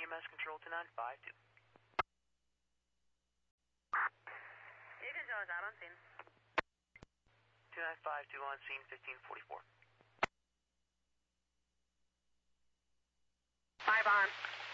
EMS control 2952. Beacon Show is out on scene. 2952 on scene, 1544. 5 on.